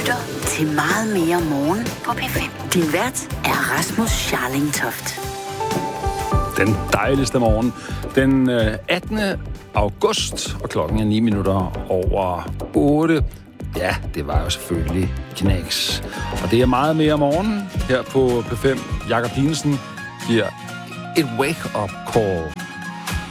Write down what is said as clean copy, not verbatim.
lytter til Meget mere morgen på P5. Din vært er Rasmus Scharling Toft. Den dejligste morgen. Den 18. august, og klokken er 9 minutter over 8. Ja, det var jo selvfølgelig knæks. Og det er meget mere morgen her på P5. Jakob Dinesen giver et wake-up call